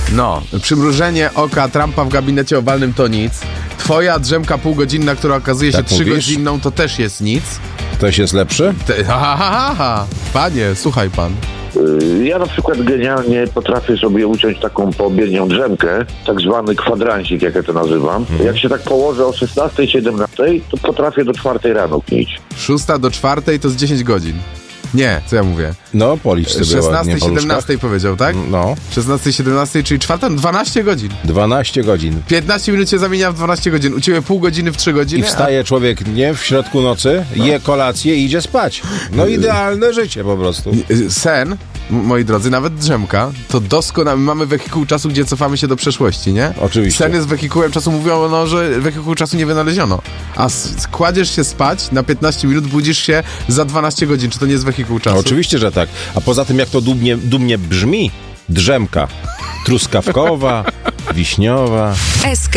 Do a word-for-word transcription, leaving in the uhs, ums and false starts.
No, przymrużenie oka Trumpa w gabinecie owalnym to nic. Twoja drzemka półgodzinna, która okazuje się Tak mówisz? trzygodzinną, to też jest nic. Ktoś jest lepszy? Te, ha, ha, ha, ha. Panie, słuchaj pan. Ja na przykład genialnie potrafię sobie uciąć taką poobiednią drzemkę, tak zwany kwadrancik, jak ja to nazywam. Mhm. Jak się tak położę o szesnastej, siedemnastej, to potrafię do czwartej rano knić. Szósta do czwartej to z dziesięć godzin. Nie, co ja mówię? No, policz sobie ładnie szesnastej, po łóżkach. siedemnastej powiedział, tak? No, szesnastej, siedemnastej, czyli czwarta, dwanaście godzin. dwanaście godzin. piętnaście minut się zamienia w dwanaście godzin. U ciebie pół godziny w trzy godziny. I wstaje człowiek, nie, w środku nocy, je kolację i idzie spać. No idealne życie po prostu. a sen, m- moi drodzy, nawet drzemka, to doskonale. Mamy wehikuł czasu, gdzie cofamy się do przeszłości, nie? Oczywiście. Sen jest wehikułem czasu, mówią, no, że wehikuł czasu nie wynaleziono. A s- kładziesz się spać na piętnaście minut, budzisz się za dwanaście godzin. Czy to nie jest wehikuł czasu? Oczywiście, że tak. A poza tym, jak to dumnie, dumnie brzmi, drzemka truskawkowa, wiśniowa. S K